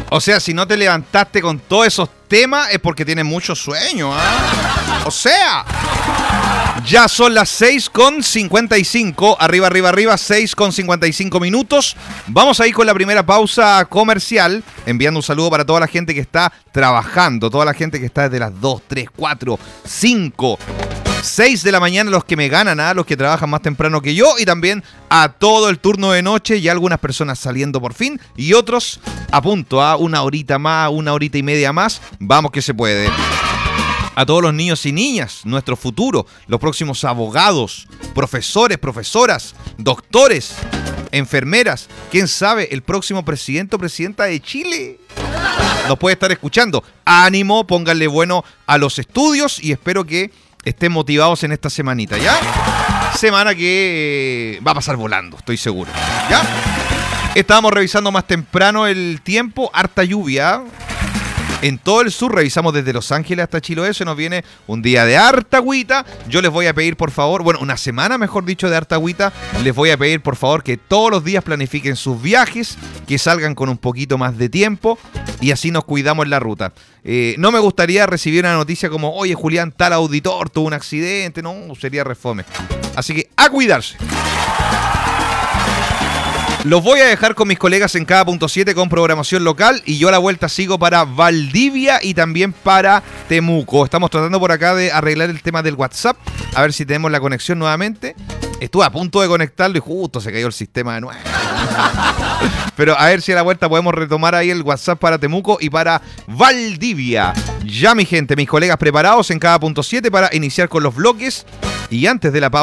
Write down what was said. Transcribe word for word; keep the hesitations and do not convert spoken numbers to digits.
O sea, si no te levantaste con todos esos temas es porque tienes mucho sueño, ¿ah? O sea, ya son las seis con cincuenta y cinco. Arriba, arriba, arriba, seis con cincuenta y cinco minutos. Vamos a ir con la primera pausa comercial. Enviando un saludo para toda la gente que está trabajando. Toda la gente que está desde las dos, tres, cuatro, cinco, seis de la mañana. Los que me ganan, ¿ah? Los que trabajan más temprano que yo. Y también a todo el turno de noche. Y algunas personas saliendo por fin. Y otros a punto, a ¿ah? Una horita más, una horita y media más. Vamos que se puede. A todos los niños y niñas, nuestro futuro, los próximos abogados, profesores, profesoras, doctores, enfermeras, quién sabe, el próximo presidente o presidenta de Chile. Nos puede estar escuchando. Ánimo, pónganle bueno a los estudios y espero que estén motivados en esta semanita, ¿ya? Semana que eh, va a pasar volando, estoy seguro, ¿ya? Estábamos revisando más temprano el tiempo, harta lluvia. En todo el sur, revisamos desde Los Ángeles hasta Chiloé, se nos viene un día de harta agüita. Yo les voy a pedir, por favor, bueno, una semana, mejor dicho, de harta agüita. Les voy a pedir, por favor, que todos los días planifiquen sus viajes, que salgan con un poquito más de tiempo y así nos cuidamos en la ruta. Eh, no me gustaría recibir una noticia como, oye, Julián, tal auditor tuvo un accidente. No, sería refome. Así que, a cuidarse. Los voy a dejar con mis colegas en cada punto siete con programación local y yo a la vuelta sigo para Valdivia y también para Temuco. Estamos tratando por acá de arreglar el tema del WhatsApp, a ver si tenemos la conexión nuevamente. Estuve a punto de conectarlo y justo se cayó el sistema de nuevo. Pero a ver si a la vuelta podemos retomar ahí el WhatsApp para Temuco y para Valdivia. Ya mi gente, mis colegas preparados en cada punto siete para iniciar con los bloques y antes de la pausa.